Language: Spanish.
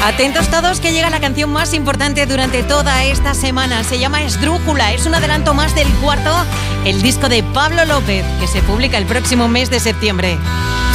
Atentos todos que llega la canción más importante durante toda esta semana. Se llama Esdrújula, es un adelanto más del Cuarto, el disco de Pablo López, que se publica el próximo mes de septiembre.